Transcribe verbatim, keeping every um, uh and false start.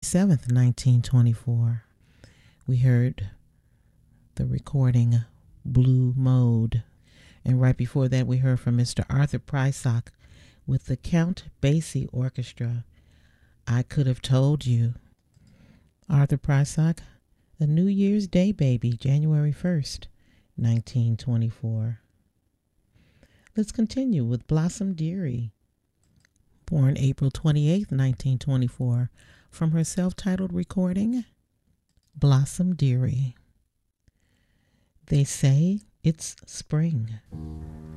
seventh, nineteen twenty-four, we heard the recording Blue Mode. And right before that, we heard from Mister Arthur Prysock with the Count Basie Orchestra, I Could Have Told You. Arthur Prysock, a New Year's Day baby, January first, nineteen twenty-four. Let's continue with Blossom Dearie, born April twenty-eighth, nineteen twenty-four, from her self-titled recording, Blossom Dearie. They say it's spring.